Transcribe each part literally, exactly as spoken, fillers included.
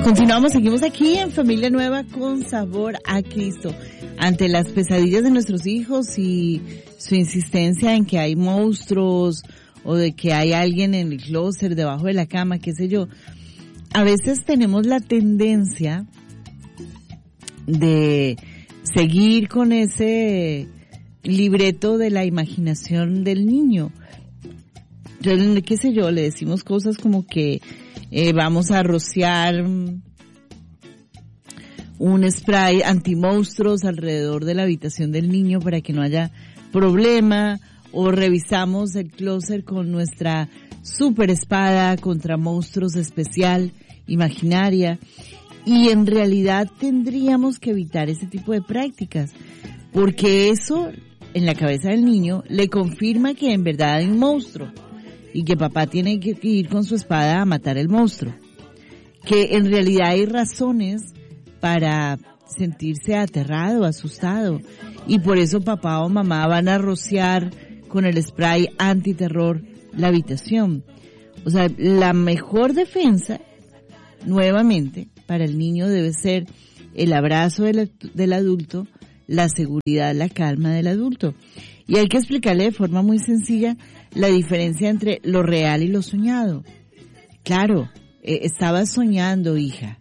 Continuamos, seguimos aquí en Familia Nueva con Sabor a Cristo. Ante las pesadillas de nuestros hijos y su insistencia en que hay monstruos o de que hay alguien en el closet, debajo de la cama, qué sé yo, a veces tenemos la tendencia de seguir con ese libreto de la imaginación del niño. Entonces, qué sé yo, le decimos cosas como que Eh, vamos a rociar un spray antimonstruos alrededor de la habitación del niño para que no haya problema, o revisamos el closet con nuestra super espada contra monstruos especial, imaginaria, y en realidad tendríamos que evitar ese tipo de prácticas, porque eso en la cabeza del niño le confirma que en verdad hay un monstruo y que papá tiene que ir con su espada a matar el monstruo. Que en realidad hay razones para sentirse aterrado, asustado, y por eso papá o mamá van a rociar con el spray antiterror la habitación. O sea, la mejor defensa, nuevamente, para el niño debe ser el abrazo del, del adulto, la seguridad, la calma del adulto. Y hay que explicarle de forma muy sencilla la diferencia entre lo real y lo soñado. Claro, eh, estabas soñando, hija.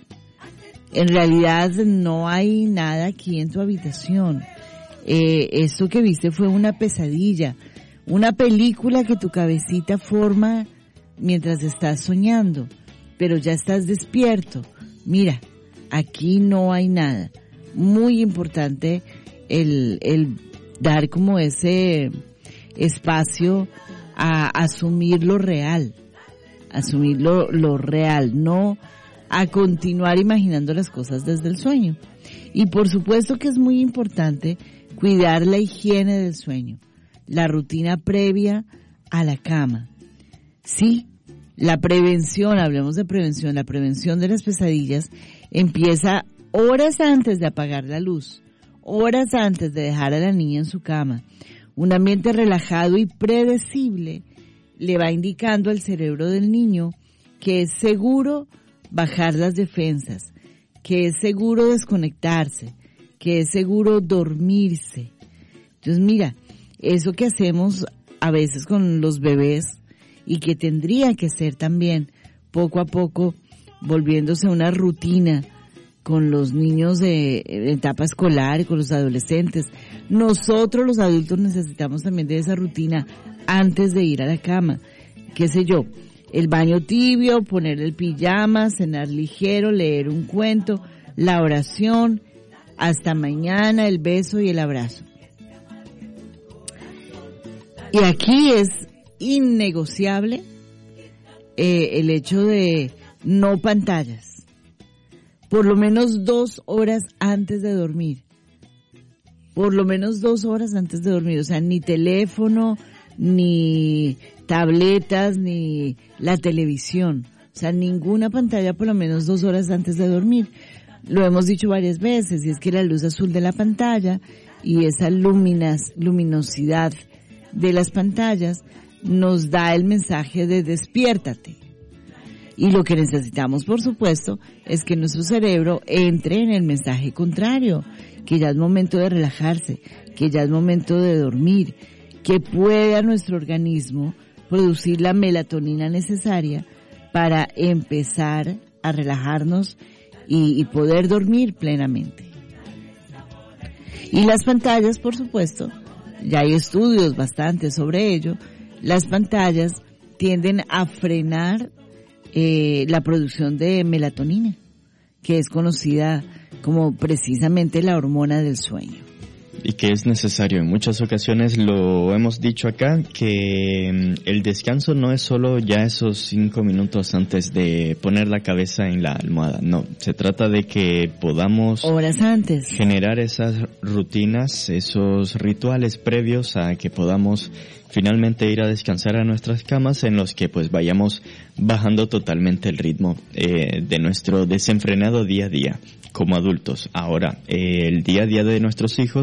En realidad no hay nada aquí en tu habitación. Eh, esto que viste fue una pesadilla, una película que tu cabecita forma mientras estás soñando, pero ya estás despierto. Mira, aquí no hay nada. Muy importante el, el dar como ese espacio a asumir lo real, asumir lo, lo real, no a continuar imaginando las cosas desde el sueño. Y por supuesto que es muy importante cuidar la higiene del sueño, la rutina previa a la cama. Sí, la prevención, hablemos de prevención, la prevención de las pesadillas empieza horas antes de apagar la luz, horas antes de dejar a la niña en su cama. Un ambiente relajado y predecible le va indicando al cerebro del niño que es seguro bajar las defensas, que es seguro desconectarse, que es seguro dormirse. Entonces mira, eso que hacemos a veces con los bebés y que tendría que ser también poco a poco volviéndose una rutina con los niños de, de etapa escolar, con los adolescentes. Nosotros los adultos necesitamos también de esa rutina antes de ir a la cama. Qué sé yo, el baño tibio, poner el pijama, cenar ligero, leer un cuento, la oración, hasta mañana, el beso y el abrazo. Y aquí es innegociable eh, el hecho de no pantallas. Por lo menos dos horas antes de dormir. Por lo menos dos horas antes de dormir. O sea, ni teléfono, ni tabletas, ni la televisión. O sea, ninguna pantalla por lo menos dos horas antes de dormir. Lo hemos dicho varias veces, y es que la luz azul de la pantalla y esa luminas, luminosidad de las pantallas nos da el mensaje de despiértate. Y lo que necesitamos, por supuesto, es que nuestro cerebro entre en el mensaje contrario, que ya es momento de relajarse, que ya es momento de dormir, que pueda nuestro organismo producir la melatonina necesaria para empezar a relajarnos y, y poder dormir plenamente. Y las pantallas, por supuesto, ya hay estudios bastante sobre ello, las pantallas tienden a frenar Eh, la producción de melatonina, que es conocida como precisamente la hormona del sueño. Y que es necesario. En muchas ocasiones lo hemos dicho acá, que el descanso no es solo ya esos cinco minutos antes de poner la cabeza en la almohada. No, se trata de que podamos horas antes generar esas rutinas, esos rituales previos a que podamos finalmente ir a descansar a nuestras camas, en los que pues vayamos bajando totalmente el ritmo eh, de nuestro desenfrenado día a día como adultos. Ahora, eh, el día a día de nuestros hijos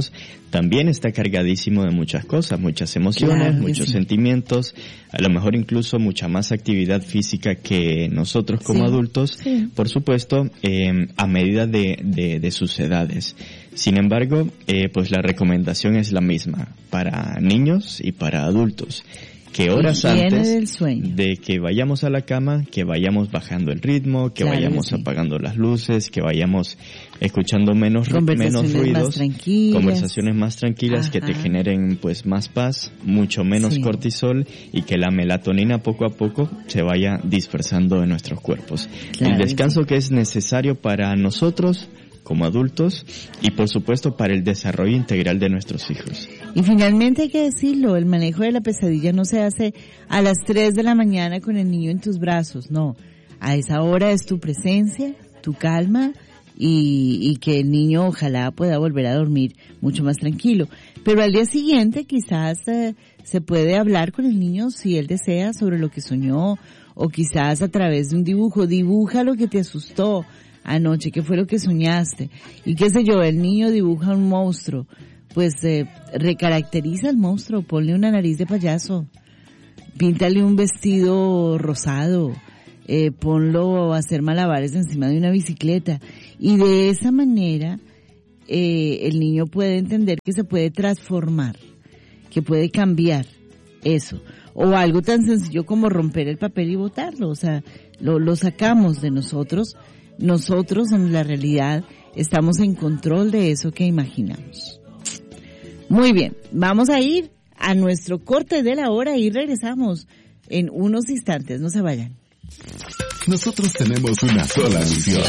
también está cargadísimo de muchas cosas, muchas emociones, Claro que muchos sí. sentimientos, a lo mejor incluso mucha más actividad física que nosotros como Sí, adultos, sí. por supuesto, eh, a medida de, de, de sus edades. Sin embargo, eh, pues la recomendación es la misma para niños y para adultos. Que horas Higiene antes del sueño. de que vayamos a la cama, que vayamos bajando el ritmo, que Claro que vayamos sí. apagando las luces, que vayamos escuchando menos, ru- menos Conversaciones más ruidos, tranquilas. conversaciones más tranquilas que te Ajá. generen pues más paz, mucho menos Sí. cortisol y que la melatonina poco a poco se vaya dispersando en nuestros cuerpos. Claro el que descanso que es necesario para nosotros como adultos y por supuesto para el desarrollo integral de nuestros hijos. Y finalmente hay que decirlo, el manejo de la pesadilla no se hace a las tres de la mañana con el niño en tus brazos, no. A esa hora es tu presencia, tu calma y, y que el niño ojalá pueda volver a dormir mucho más tranquilo. Pero al día siguiente quizás eh, se puede hablar con el niño si él desea sobre lo que soñó o quizás a través de un dibujo. Dibuja lo que te asustó anoche, qué fue lo que soñaste. Y qué sé yo, el niño dibuja un monstruo. Pues eh, recaracteriza al monstruo, ponle una nariz de payaso, píntale un vestido rosado, eh, ponlo a hacer malabares encima de una bicicleta y de esa manera eh, el niño puede entender que se puede transformar, que puede cambiar eso, o algo tan sencillo como romper el papel y botarlo, o sea, lo, lo sacamos de nosotros, nosotros en la realidad estamos en control de eso que imaginamos. Muy bien, vamos a ir a nuestro corte de la hora y regresamos en unos instantes, no se vayan. Nosotros tenemos una sola misión: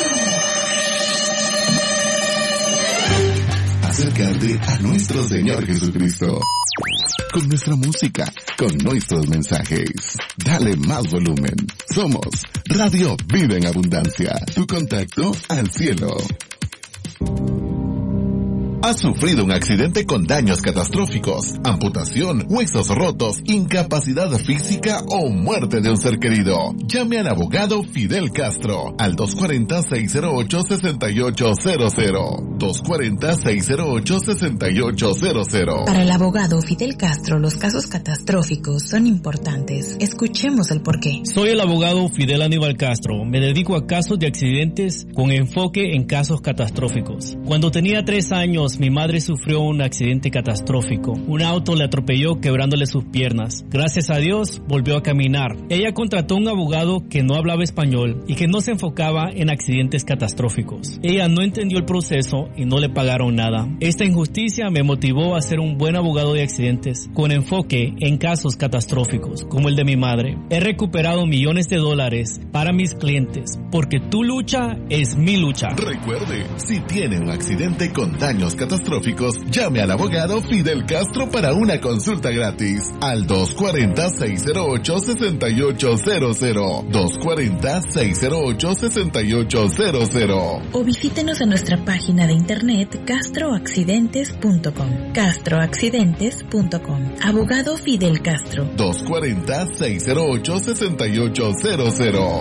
acercarte a nuestro Señor Jesucristo. Con nuestra música, con nuestros mensajes. Dale más volumen. Somos Radio Vida en Abundancia. Tu contacto al cielo. ¿Has sufrido un accidente con daños catastróficos, amputación, huesos rotos, incapacidad física o muerte de un ser querido? Llame al abogado Fidel Castro al dos cuatro cero, seis cero ocho, seis ocho cero cero. dos cuatro cero, seis cero ocho, seis ocho cero cero. Para el abogado Fidel Castro, los casos catastróficos son importantes. Escuchemos el porqué. Soy el abogado Fidel Aníbal Castro. Me dedico a casos de accidentes con enfoque en casos catastróficos. Cuando tenía tres años, mi madre sufrió un accidente catastrófico. Un auto le atropelló quebrándole sus piernas. Gracias a Dios, volvió a caminar. Ella contrató un abogado que no hablaba español y que no se enfocaba en accidentes catastróficos. Ella no entendió el proceso y no le pagaron nada. Esta injusticia me motivó a ser un buen abogado de accidentes con enfoque en casos catastróficos, como el de mi madre. He recuperado millones de dólares para mis clientes, porque tu lucha es mi lucha. Recuerde, si tiene un accidente con daños catastróficos, llame al abogado Fidel Castro para una consulta gratis al dos cuatro cero, seis cero ocho, seis ocho cero cero. dos cuatro cero, seis cero ocho, seis ocho cero cero. O visítenos en nuestra página de internet castroaccidentes punto com. castroaccidentes punto com. Abogado Fidel Castro. dos cuatro cero, seis cero ocho, seis ocho cero cero.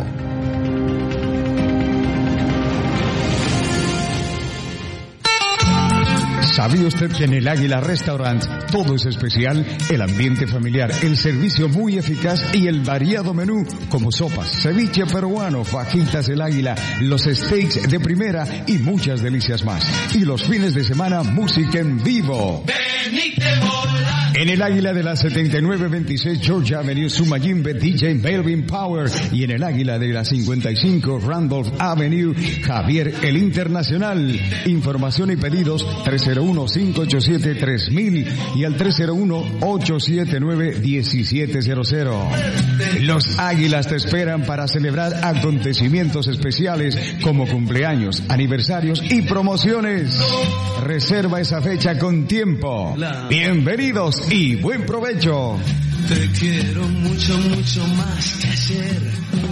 ¿Sabía usted que en el Águila Restaurant todo es especial? El ambiente familiar, el servicio muy eficaz y el variado menú como sopas, ceviche peruano, fajitas del Águila, los steaks de primera y muchas delicias más. Y los fines de semana, música en vivo. En el Águila de la setenta y nueve veintiséis Georgia Avenue, Sumayimbe, D J Melvin Power. Y en el Águila de la cincuenta y cinco Randolph Avenue, Javier el Internacional. Información y pedidos tres cero uno, cinco ocho siete, tres mil y al tres cero uno, ocho siete nueve, uno siete cero cero. Los Águilas te esperan para celebrar acontecimientos especiales como cumpleaños, aniversarios y promociones. Reserva esa fecha con tiempo. Bienvenidos y buen provecho. Te quiero mucho, mucho más que ayer.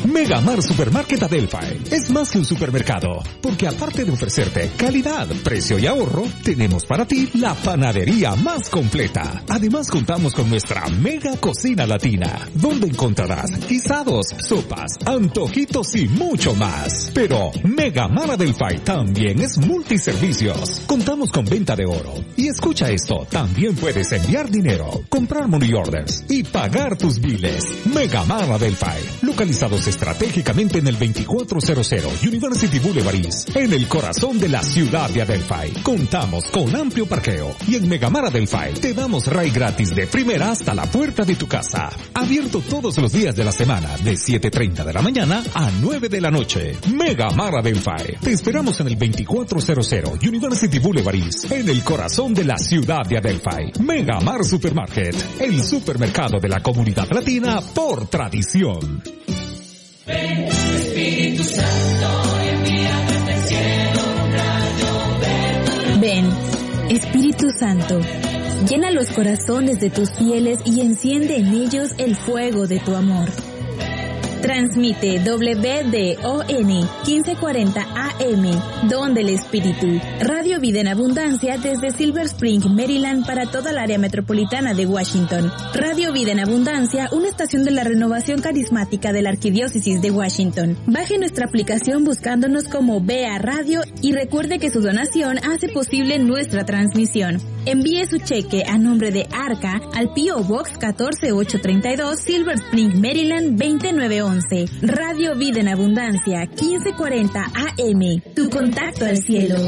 Megamar Supermarket Adelphi es más que un supermercado, porque aparte de ofrecerte calidad, precio y ahorro, tenemos para ti la panadería más completa. Además contamos con nuestra mega cocina latina, donde encontrarás guisados, sopas, antojitos y mucho más. Pero Megamar Adelphi también es multiservicios. Contamos con venta de oro. Y escucha esto, también puedes enviar dinero, comprar money orders y pagar tus biles. Megamar Adelphi, localizados estratégicamente en el veinticuatrocientos University Boulevard East, en el corazón de la ciudad de Adelphi. Contamos con amplio parqueo y en Megamar Adelphi te damos ride gratis de primera hasta la puerta de tu casa. Abierto todos los días de la semana de siete treinta de la mañana a nueve de la noche. Megamar Adelphi. Te esperamos en el veinticuatrocientos University Boulevard East, en el corazón de la ciudad de Adelphi. Megamar Supermarket, el supermercado de la comunidad latina por tradición. Ven, Espíritu Santo, envíame del cielo un rayo verde. Ven, Espíritu Santo, llena los corazones de tus fieles y enciende en ellos el fuego de tu amor. Transmite W D O N quince cuarenta A M, Don del Espíritu, Radio Vida en Abundancia desde Silver Spring, Maryland, para toda el área metropolitana de Washington. Radio Vida en Abundancia, una estación de la renovación carismática de la Arquidiócesis de Washington. Baje nuestra aplicación buscándonos como B A Radio y recuerde que su donación hace posible nuestra transmisión. Envíe su cheque a nombre de Arca al P O Box catorce ochocientos treinta y dos, Silver Spring, Maryland veinte mil novecientos once. Radio Vida en Abundancia quince cuarenta A M. Tu contacto al cielo.